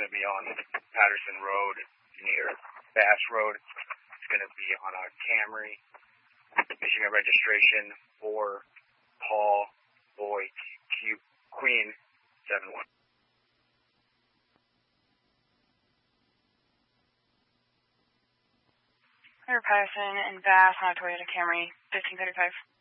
to be on Patterson Road near Bass Road. It's going to be on a Camry. Michigan registration for Paul Boyd Q Queen 71. Patterson and Bass on a Toyota Camry 1535.